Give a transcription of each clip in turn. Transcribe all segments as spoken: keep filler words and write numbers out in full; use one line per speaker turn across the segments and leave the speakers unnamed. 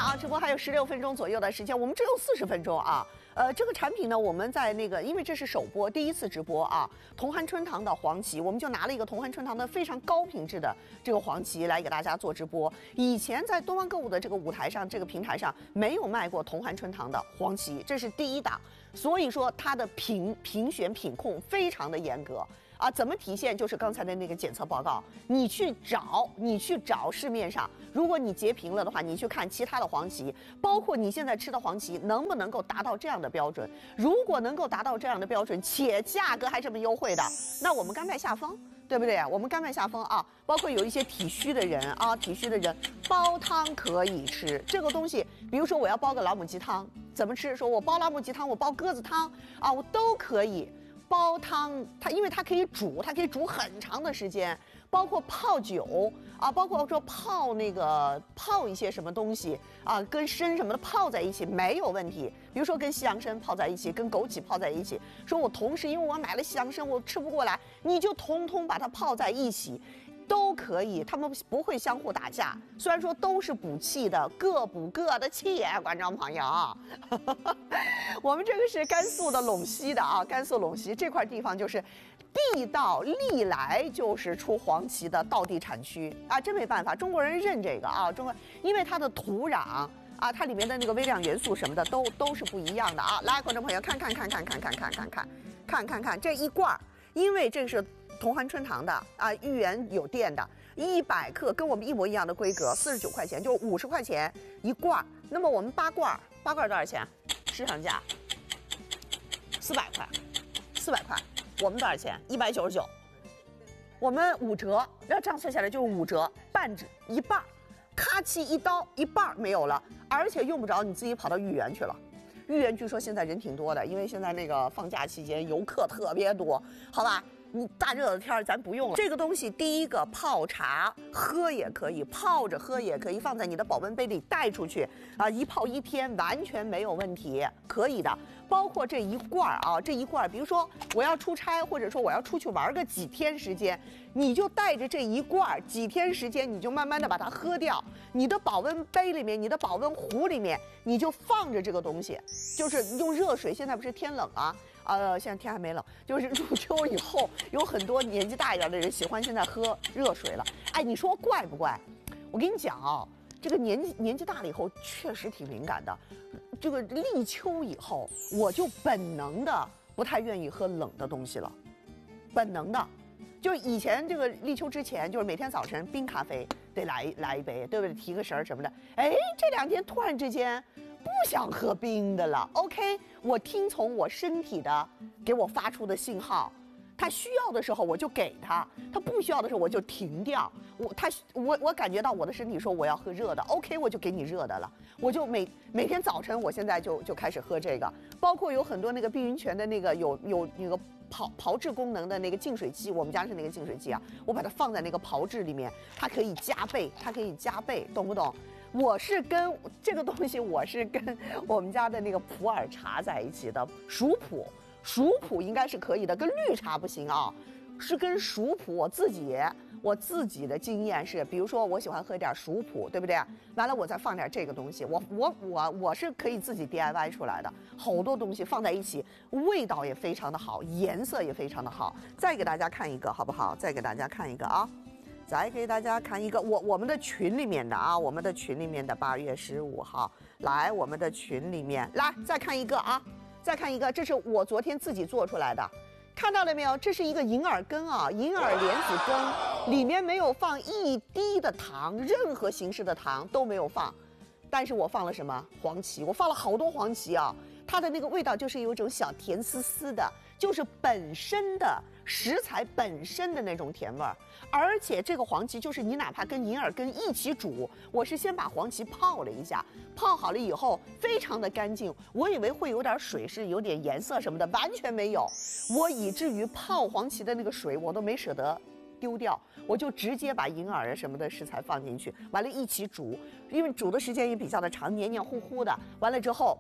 啊，直播还有十六分钟左右的时间，我们只有四十分钟啊。呃，这个产品呢，我们在那个，因为这是首播，第一次直播啊，同酣春堂的黄芪，我们就拿了一个同酣春堂的非常高品质的这个黄芪来给大家做直播。以前在东方购物的这个舞台上，这个平台上没有卖过同酣春堂的黄芪，这是第一档，所以说它的评评选品控非常的严格。啊，怎么体现？就是刚才的那个检测报告，你去找，你去找市面上，如果你截屏了的话，你去看其他的黄芪，包括你现在吃的黄芪，能不能够达到这样的标准？如果能够达到这样的标准，且价格还这么优惠的，那我们甘拜下风，对不对啊？我们甘拜下风啊！包括有一些体虚的人啊，体虚的人煲汤可以吃这个东西，比如说我要煲个老母鸡汤，怎么吃？说我煲老母鸡汤，我煲鸽子汤啊，我都可以。煲汤，它因为它可以煮，它可以煮很长的时间，包括泡酒啊，包括说泡那个泡一些什么东西啊，跟参什么的泡在一起没有问题。比如说跟西洋参泡在一起，跟枸杞泡在一起。说我同时因为我买了西洋参，我吃不过来，你就通通把它泡在一起。都可以，他们不会相互打架。虽然说都是补气的，各补各的气，观众朋友。我们这个是甘肃的陇西的啊，甘肃陇西这块地方就是地道，历来就是出黄芪的道地产区啊，真没办法，中国人认这个啊，中国因为它的土壤啊，它里面的那个微量元素什么的都都是不一样的啊。来，观众朋友看看看看看看看看看看看看这一罐，因为这是。同酣春堂的啊，豫园有店的，一百克跟我们一模一样的规格，四十九块钱，就五十块钱一罐。那么我们八罐，八罐多少钱？市场价四百块，四百块。我们多少钱？一百九十九。我们五折，要这样算下来就是五折，半折一半，咔嚓一刀一半没有了，而且用不着你自己跑到豫园去了。豫园据说现在人挺多的，因为现在那个放假期间游客特别多，好吧？你大热的天儿咱不用了。这个东西，第一个泡茶喝也可以，泡着喝也可以，放在你的保温杯里带出去啊，一泡一天完全没有问题，可以的。包括这一罐啊，这一罐，比如说我要出差，或者说我要出去玩个几天时间，你就带着这一罐，几天时间你就慢慢的把它喝掉。你的保温杯里面，你的保温壶里面，你就放着这个东西，就是用热水。现在不是天冷啊。呃，现在天还没冷，就是入秋以后，有很多年纪大一点的人喜欢现在喝热水了。哎，你说怪不怪？我跟你讲啊，这个年纪年纪大了以后，确实挺敏感的。这个立秋以后，我就本能的不太愿意喝冷的东西了，本能的。就是以前这个立秋之前，就是每天早晨冰咖啡得来来一杯，对不对？提个神儿什么的。哎，这两天突然之间。不想喝冰的了 ，OK， 我听从我身体的给我发出的信号，他需要的时候我就给他，他不需要的时候我就停掉。我他我我感觉到我的身体说我要喝热的 ，OK， 我就给你热的了。我就每每天早晨，我现在就就开始喝这个，包括有很多那个碧云泉的那个有有那个炮炮制功能的那个净水器，我们家是那个净水器啊，我把它放在那个炮制里面，它可以加倍，它可以加倍，懂不懂？我是跟这个东西，我是跟我们家的那个普洱茶在一起的，熟普，熟普应该是可以的，跟绿茶不行啊，是跟熟普。我自己我自己的经验是，比如说我喜欢喝点熟普，对不对？完了我再放点这个东西，我我我我是可以自己 D I Y 出来的，好多东西放在一起，味道也非常的好，颜色也非常的好。再给大家看一个好不好？再给大家看一个啊。再给大家看一个，我我们的群里面的啊，我们的群里面的八月十五号，来我们的群里面来再看一个啊，再看一个，这是我昨天自己做出来的，看到了没有？这是一个银耳羹啊，银耳莲子羹，里面没有放一滴的糖，任何形式的糖都没有放，但是我放了什么？黄芪，我放了好多黄芪啊，它的那个味道就是有一种小甜丝丝的，就是本身的食材本身的那种甜味儿。而且这个黄芪就是你哪怕跟银耳羹一起煮，我是先把黄芪泡了一下，泡好了以后非常的干净，我以为会有点水，是有点颜色什么的，完全没有。我以至于泡黄芪的那个水我都没舍得丢掉，我就直接把银耳啊什么的食材放进去，完了一起煮，因为煮的时间也比较的长，黏黏糊糊的，完了之后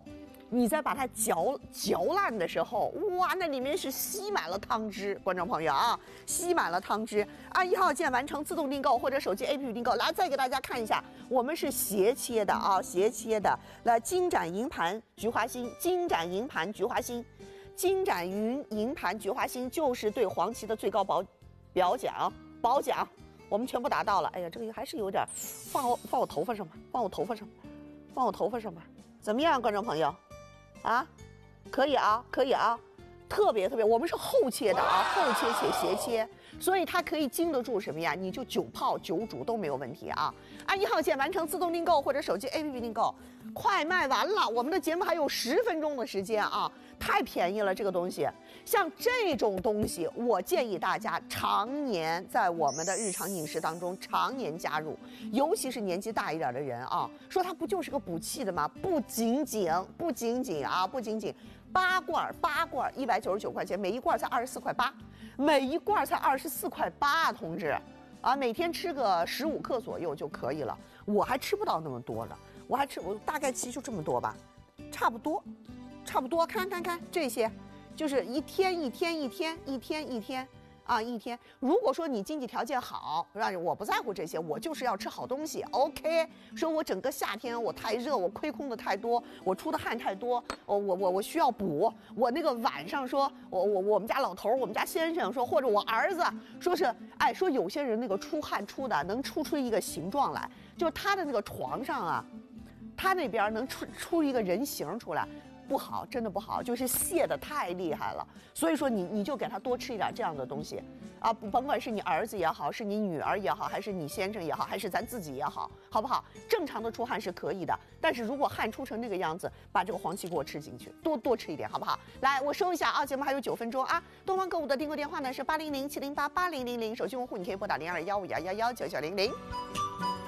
你再把它嚼嚼烂的时候，哇，那里面是吸满了汤汁，观众朋友啊，吸满了汤汁。按一号键完成自动订购或者手机 A P P 订购。来，再给大家看一下，我们是斜切的啊，斜切的。来，金盏银盘菊花心，金盏银盘菊花心，金盏银银盘菊花心就是对黄芪的最高保表奖褒奖，我们全部达到了。哎呀，这个还是有点，放我放我头发上吧，放我头发上，放我头发上吧，怎么样，观众朋友？啊，可以啊，可以啊，特别特别，我们是厚切的啊，厚切且斜切，所以它可以经得住什么呀？你就久泡久煮都没有问题啊。按一号键完成自动订购或者手机 A P P 订购，快卖完了，我们的节目还有十分钟的时间啊，太便宜了这个东西。像这种东西，我建议大家常年在我们的日常饮食当中常年加入，尤其是年纪大一点的人啊，说它不就是个补气的吗？不仅仅，不仅仅啊，不仅仅。八罐八罐一百九十九块钱，每一罐才二十四块八，每一罐才二十四块八，同志，啊，每天吃个十五克左右就可以了。我还吃不到那么多了，我还吃我大概其实就这么多吧，差不多，差不多。看看看这些，就是一天一天一天一天一天啊一天。如果说你经济条件好，让我不在乎这些，我就是要吃好东西。OK， 说我整个夏天我太热，我亏空的太多，我出的汗太多，我我我我需要补。我那个晚上说，我我我们家老头，我们家先生说，或者我儿子说是，哎，说有些人那个出汗出的能出出一个形状来，就是他的那个床上啊，他那边能出出一个人形出来。不好，真的不好，就是泄的太厉害了。所以说你你就给他多吃一点这样的东西，啊，甭管是你儿子也好，是你女儿也好，还是你先生也好，还是咱自己也好，好不好？正常的出汗是可以的，但是如果汗出成那个样子，把这个黄芪给我吃进去，多多吃一点，好不好？来，我收一下啊，节目还有九分钟啊。东方购物的订购电话呢是八零零七零八八零零零，手机用户你可以拨打零二幺五幺幺幺九九零零。